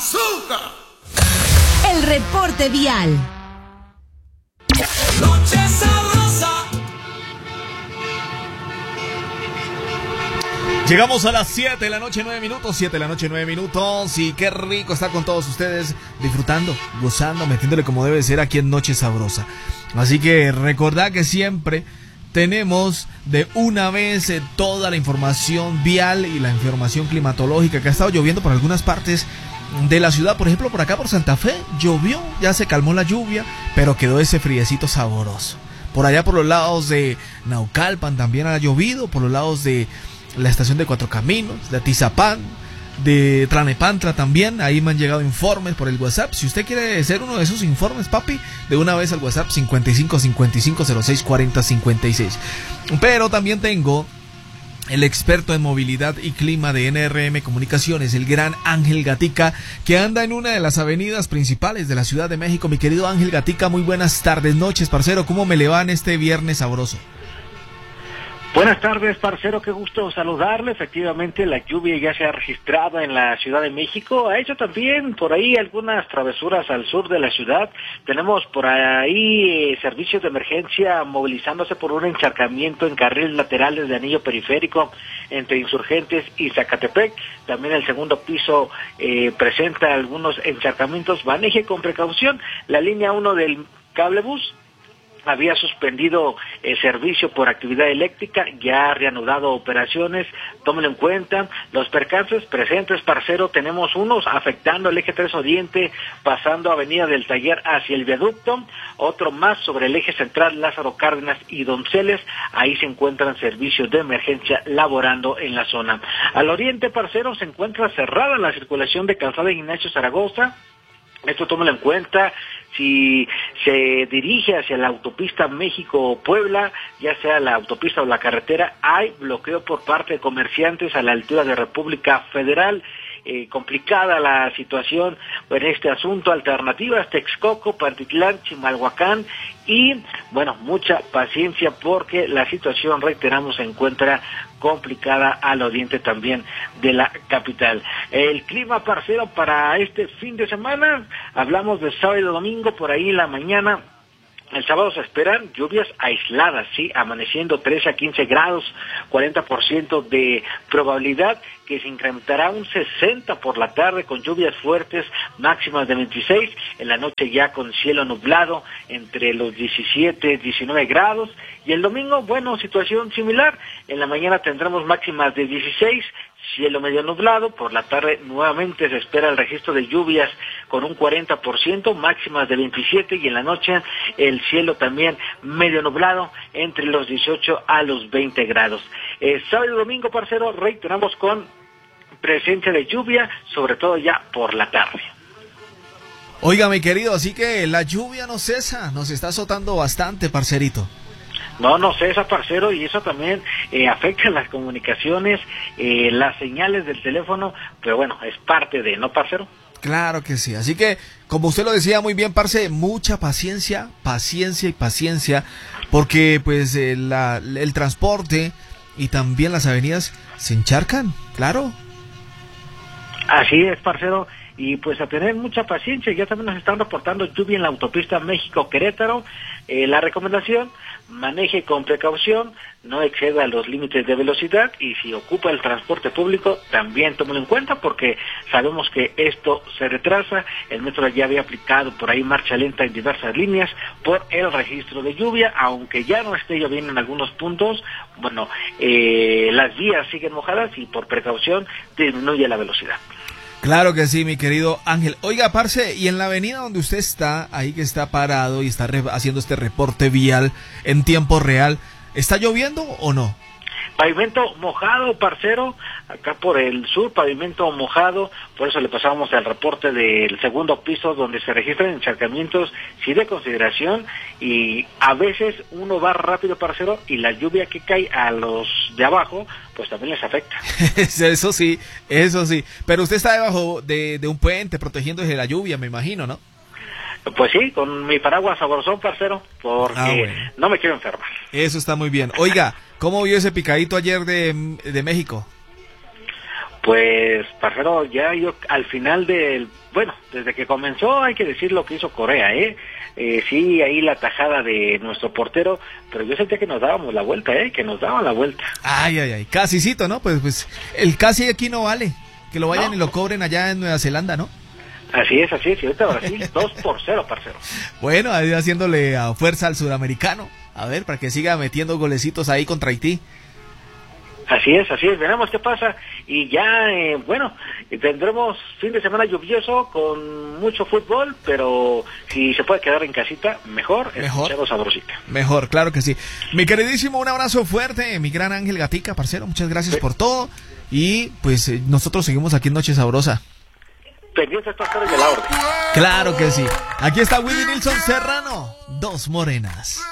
¡Azúcar! El reporte vial. Noche sabrosa. Llegamos a las 7 de la noche, 9 minutos. 7 de la noche, 9 minutos. Y qué rico estar con todos ustedes, disfrutando, gozando, metiéndole como debe ser aquí en Noche Sabrosa. Así que recordad que siempre tenemos de una vez toda la información vial y la información climatológica, que ha estado lloviendo por algunas partes de la ciudad. Por ejemplo, por acá por Santa Fe llovió, ya se calmó la lluvia, pero quedó ese friecito sabroso. Por allá por los lados de Naucalpan también ha llovido, por los lados de la estación de Cuatro Caminos, de Atizapán, de Tlalnepantla también. Ahí me han llegado informes por el WhatsApp. Si usted quiere ser uno de esos informes, papi, de una vez al WhatsApp 55 55 06 40 56. Pero también tengo el experto en movilidad y clima de NRM Comunicaciones, el gran Ángel Gatica, que anda en una de las avenidas principales de la Ciudad de México. Mi querido Ángel Gatica, muy buenas tardes, noches, parcero. ¿Cómo me le va en este viernes sabroso? Buenas tardes, parcero, qué gusto saludarle. Efectivamente, la lluvia ya se ha registrado en la Ciudad de México. Ha hecho también por ahí algunas travesuras al sur de la ciudad. Tenemos por ahí servicios de emergencia movilizándose por un encharcamiento en carriles laterales de anillo periférico entre Insurgentes y Zacatepec. También el segundo piso presenta algunos encharcamientos. Maneje con precaución. La línea 1 del cablebús había suspendido el servicio por actividad eléctrica, ya ha reanudado operaciones, tómenlo en cuenta. Los percances presentes, parcero, tenemos unos afectando el eje 3 Oriente, pasando Avenida del Taller hacia el viaducto, otro más sobre el eje central Lázaro Cárdenas y Donceles, ahí se encuentran servicios de emergencia laborando en la zona. Al oriente, parcero, se encuentra cerrada la circulación de Calzada Ignacio Zaragoza. Esto tómelo en cuenta. Si se dirige hacia la autopista México-Puebla, ya sea la autopista o la carretera, hay bloqueo por parte de comerciantes a la altura de República Federal. Complicada la situación en este asunto. Alternativas: Texcoco, Pantitlán, Chimalhuacán y, bueno, mucha paciencia porque la situación, reiteramos, se encuentra complicada al oriente también de la capital. El clima, parcero, para este fin de semana, hablamos de sábado y domingo, por ahí en la mañana. El sábado se esperan lluvias aisladas, sí, amaneciendo 13 a 15 grados, 40% de probabilidad, que se incrementará un 60 por la tarde con lluvias fuertes, máximas de 26, en la noche ya con cielo nublado entre los 17 y 19 grados, y el domingo, bueno, situación similar, en la mañana tendremos máximas de 16, cielo medio nublado, por la tarde nuevamente se espera el registro de lluvias con un 40%, máximas de 27, y en la noche el cielo también medio nublado entre los 18 a los 20 grados. Sábado y domingo, parcero, reiteramos con presencia de lluvia, sobre todo ya por la tarde. Oiga, mi querido, así que la lluvia no cesa, nos está azotando bastante, parcerito. No cesa, parcero, y eso también afecta las comunicaciones, las señales del teléfono, pero bueno, es parte de, ¿no, parcero? Claro que sí, así que, como usted lo decía muy bien, parce, mucha paciencia, porque pues el transporte y también las avenidas se encharcan, claro. Así es, parcero, y pues a tener mucha paciencia. Ya también nos están reportando lluvia en la autopista México-Querétaro. La recomendación: maneje con precaución, no exceda los límites de velocidad, y si ocupa el transporte público también tómelo en cuenta, porque sabemos que esto se retrasa. El metro ya había aplicado por ahí marcha lenta en diversas líneas por el registro de lluvia, aunque ya no esté lloviendo en algunos puntos. Bueno, las vías siguen mojadas y por precaución disminuye la velocidad. Claro que sí, mi querido Ángel. Oiga, parce, y en la avenida donde usted está, ahí que está parado y está haciendo este reporte vial en tiempo real, ¿está lloviendo o no? Pavimento mojado, parcero, acá por el sur, pavimento mojado, por eso le pasamos al reporte del segundo piso, donde se registran encharcamientos, sí, de consideración, y a veces uno va rápido, parcero, y la lluvia que cae a los de abajo, pues también les afecta. Eso sí, pero usted está debajo de un puente protegiéndose de la lluvia, me imagino, ¿no? Pues sí, con mi paraguas sabrosón, parcero, porque bueno, no me quiero enfermar. Eso está muy bien. Oiga, ¿cómo vio ese picadito ayer de México? Pues, parcero, ya yo al final desde que comenzó hay que decir lo que hizo Correa, sí, ahí la tajada de nuestro portero, pero yo sentía que nos dábamos la vuelta, que nos daban la vuelta. Ay, casicito, ¿no? Pues el casi aquí no vale, que lo vayan No. y lo cobren allá en Nueva Zelanda, ¿no? Así es, y ahorita Brasil 2-0, parcero. Bueno, ahí haciéndole a fuerza al sudamericano, a ver, para que siga metiendo golecitos ahí contra Haití. Así es, veremos qué pasa. Y ya, tendremos fin de semana lluvioso con mucho fútbol, pero si se puede quedar en casita, mejor. Escuchemos sabrosita. Mejor, claro que sí. Mi queridísimo, un abrazo fuerte, mi gran Ángel Gatica, parcero, muchas gracias por todo. Y pues nosotros seguimos aquí en Noche Sabrosa. Pendientes parcero y de la orden. Claro que sí. Aquí está Willie Nilsson Serrano, Dos Morenas.